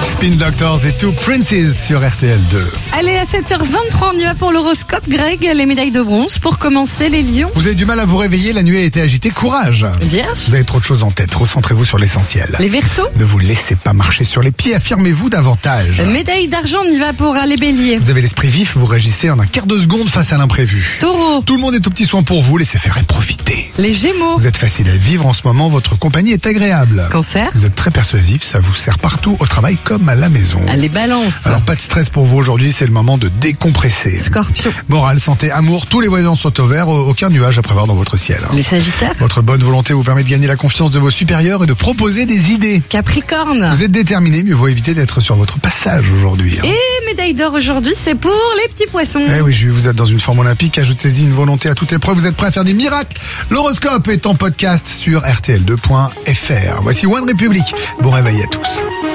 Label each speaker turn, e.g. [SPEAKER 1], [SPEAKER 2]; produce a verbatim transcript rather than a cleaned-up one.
[SPEAKER 1] Spin Doctors et Two Princes sur R T L deux.
[SPEAKER 2] Allez, à sept heures vingt-trois, on y va pour l'horoscope. Greg, les médailles de bronze. Pour commencer, les lions.
[SPEAKER 1] Vous avez du mal à vous réveiller, la nuit a été agitée, courage.
[SPEAKER 2] Vierge.
[SPEAKER 1] Vous avez trop de choses en tête, recentrez-vous sur l'essentiel.
[SPEAKER 2] Les verseaux.
[SPEAKER 1] Ne vous laissez pas marcher sur les pieds, affirmez-vous davantage.
[SPEAKER 2] Médaille d'argent, on y va pour les béliers.
[SPEAKER 1] Vous avez l'esprit vif, vous réagissez en un quart de seconde face à l'imprévu.
[SPEAKER 2] Taureau.
[SPEAKER 1] Tout le monde est au petit soin pour vous, laissez faire et profitez.
[SPEAKER 2] Les gémeaux.
[SPEAKER 1] Vous êtes facile à vivre en ce moment, votre compagnie est agréable.
[SPEAKER 2] Cancer.
[SPEAKER 1] Vous êtes très persuasif, ça vous sert partout au travail comme à la maison.
[SPEAKER 2] Les balances.
[SPEAKER 1] Alors pas de stress pour vous aujourd'hui, c'est le moment de décompresser.
[SPEAKER 2] Scorpion.
[SPEAKER 1] Morale, santé, amour, tous les voyants sont au vert, aucun nuage à prévoir dans votre ciel.
[SPEAKER 2] Les sagittaires.
[SPEAKER 1] Votre bonne volonté vous permet de gagner la confiance de vos supérieurs et de proposer des idées.
[SPEAKER 2] Capricorne.
[SPEAKER 1] Vous êtes déterminé, mieux vaut éviter d'être sur votre passage aujourd'hui.
[SPEAKER 2] Et médaille d'or aujourd'hui, c'est pour les petits poissons.
[SPEAKER 1] Eh oui, vous êtes dans une forme olympique, ajoutez-y une volonté à toute épreuve, vous êtes prêts à faire des miracles. L'horoscope est en podcast sur R T L deux point F R. Voici One Republic. Bon réveil à tous.